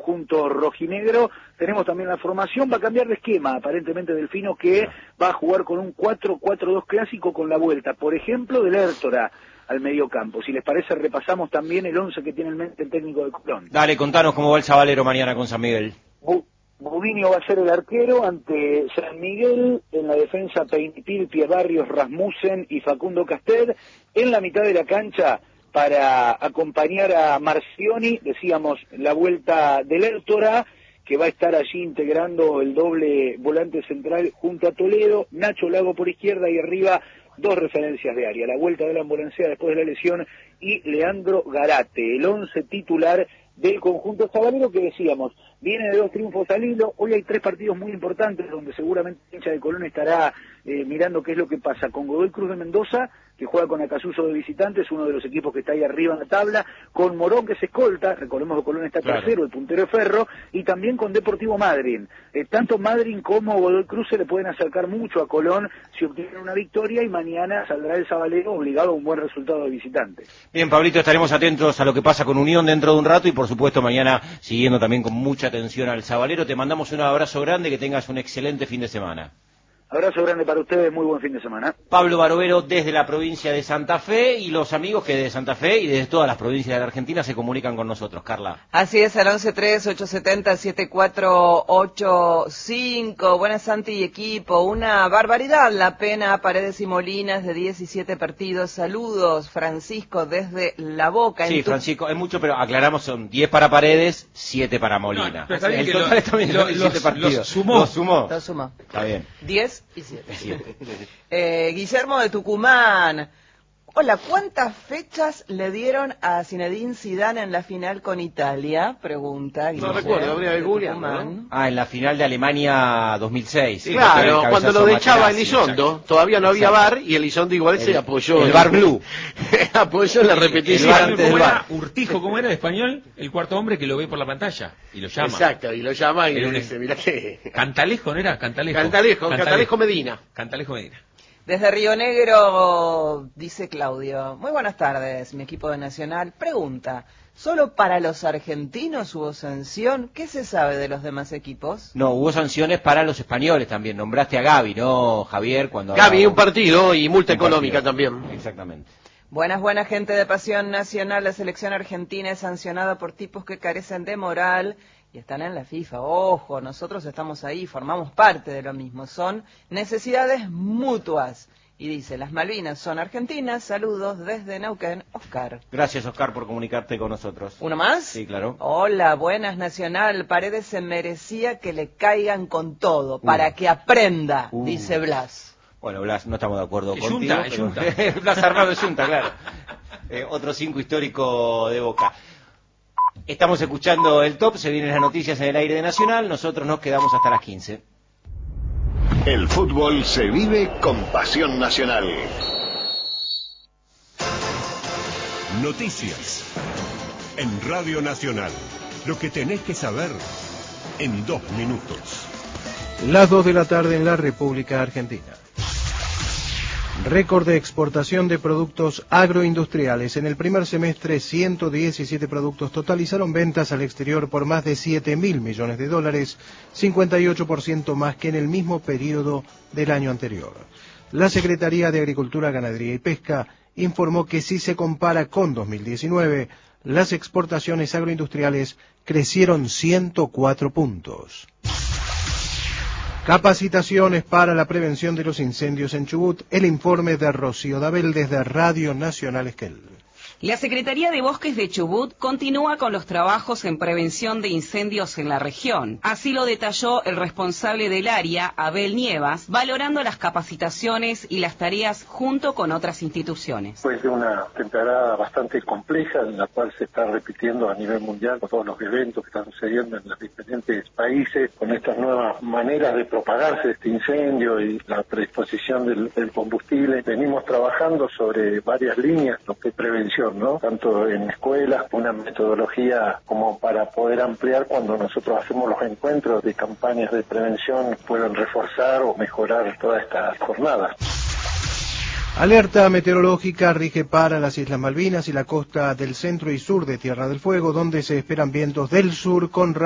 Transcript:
conjunto rojinegro. Tenemos también la formación, va a cambiar de esquema, aparentemente Delfino, que va a jugar con un 4-4-2 clásico con la vuelta, por ejemplo, del Lertora al mediocampo. Si les parece, repasamos también el 11 que tiene en mente el técnico de Colón. Dale, contanos cómo va el Sabalero mañana con San Miguel. Budinio va a ser el arquero ante San Miguel, en la defensa Peinipil, Pierre Barrios, Rasmussen y Facundo Castel. En la mitad de la cancha, para acompañar a Marcioni, decíamos, la vuelta del Lertora, que va a estar allí integrando el doble volante central junto a Toledo, Nacho Lago por izquierda y arriba dos referencias de área, la vuelta de la ambulancia después de la lesión y Leandro Garate, el 11 titular del conjunto sabalero, que decíamos, viene de 2 triunfos al hilo. Hoy hay 3 partidos muy importantes donde seguramente el hincha de Colón estará mirando qué es lo que pasa con Godoy Cruz de Mendoza, que juega con Acasuso de visitantes, uno de los equipos que está ahí arriba en la tabla, con Morón, que se escolta, recordemos que Colón está tercero, el puntero de Ferro, y también con Deportivo Madryn. Tanto Madryn como Godoy Cruz se le pueden acercar mucho a Colón si obtienen una victoria, y mañana saldrá el sabalero obligado a un buen resultado de visitantes. Bien, Pablito, estaremos atentos a lo que pasa con Unión dentro de un rato y por supuesto mañana siguiendo también con mucha atención al sabalero. Te mandamos un abrazo grande, que tengas un excelente fin de semana. Abrazo grande para ustedes, muy buen fin de semana. Pablo Barovero desde la provincia de Santa Fe, y los amigos que de Santa Fe y desde todas las provincias de la Argentina se comunican con nosotros. Carla. Así es, al 1138707485. Buenas, Santi y equipo. Una barbaridad la pena Paredes y Molinas de 17 partidos. Saludos, Francisco, desde La Boca. Sí, Francisco, es mucho, pero aclaramos, son 10 para Paredes, 7 para Molina. No, el total también son 17 partidos. Los sumó. Lo sumó. Está bien. 10 y 7. Guillermo de Tucumán. Hola, ¿cuántas fechas le dieron a Zinedine Zidane en la final con Italia? Pregunta Guillermo. No recuerdo, habría que googlearlo, ¿no? En la final de Alemania 2006. Sí, claro, cuando lo echaba Elizondo, todavía no había VAR, y Elizondo igual se apoyó. El VAR Blue. Apoyó en la repetición. ¿Cómo era? Urtijo, ¿cómo era en español? El cuarto hombre que lo ve por la pantalla y lo llama. Exacto, y lo llama y le dice, mirá que... Cantalejo, ¿no era? Cantalejo Medina. Cantalejo Medina. Desde Río Negro, dice Claudio, muy buenas tardes, mi equipo de Nacional. Pregunta, ¿solo para los argentinos hubo sanción? ¿Qué se sabe de los demás equipos? No, hubo sanciones para los españoles también. Nombraste a Gaby, ¿no, Javier? Gaby, un partido y multa económica también. Exactamente. Buenas, gente de Pasión Nacional. La selección argentina es sancionada por tipos que carecen de moral y están en la FIFA. Ojo, nosotros estamos ahí, formamos parte de lo mismo. Son necesidades mutuas. Y dice, las Malvinas son argentinas. Saludos desde Neuquén, Oscar. Gracias, Oscar, por comunicarte con nosotros. ¿Uno más? Sí, claro. Hola, buenas, Nacional. Paredes se merecía que le caigan con todo, para que aprenda, dice Blas. Bueno, Blas, no estamos de acuerdo contigo. Yunta. Blas Armado de Yunta, claro. Otro 5 histórico de Boca. Estamos escuchando el top, se vienen las noticias en el aire de Nacional, nosotros nos quedamos hasta las 15. El fútbol se vive con Pasión Nacional. Noticias en Radio Nacional. Lo que tenés que saber en 2 minutos. Las 2 de la tarde en la República Argentina. Récord de exportación de productos agroindustriales. En el primer semestre, 117 productos totalizaron ventas al exterior por más de 7.000 millones de dólares, 58% más que en el mismo periodo del año anterior. La Secretaría de Agricultura, Ganadería y Pesca informó que si se compara con 2019, las exportaciones agroindustriales crecieron 104 puntos. Capacitaciones para la prevención de los incendios en Chubut. El informe de Rocío Dabel desde Radio Nacional Esquel. La Secretaría de Bosques de Chubut continúa con los trabajos en prevención de incendios en la región. Así lo detalló el responsable del área, Abel Nievas, valorando las capacitaciones y las tareas junto con otras instituciones. Fue una temporada bastante compleja en la cual se está repitiendo a nivel mundial con todos los eventos que están sucediendo en los diferentes países, con estas nuevas maneras de propagarse este incendio y la predisposición del combustible. Venimos trabajando sobre varias líneas de prevención, ¿no? Tanto en escuelas, una metodología como para poder ampliar cuando nosotros hacemos los encuentros de campañas de prevención, pueden reforzar o mejorar toda esta jornada. Alerta meteorológica rige para las Islas Malvinas y la costa del centro y sur de Tierra del Fuego, donde se esperan vientos del sur con